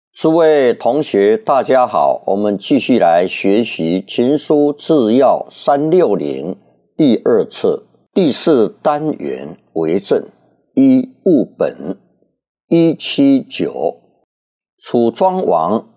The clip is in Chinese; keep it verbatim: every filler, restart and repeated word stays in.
诸位同学，大家好，我们继续来学习《情书治要三六零》第二册第四单元为证一务本一七九。楚庄王